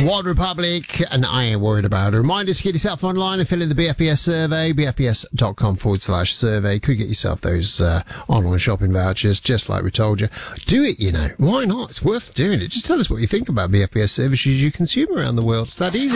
One Republic, and I ain't worried about it. Reminder to get yourself online and fill in the BFBS survey, bfbs.com/survey. Could get yourself those online shopping vouchers, just like we told you. Do it, you know. Why not? It's worth doing it. Just tell us what you think about BFBS services you consume around the world. It's that easy.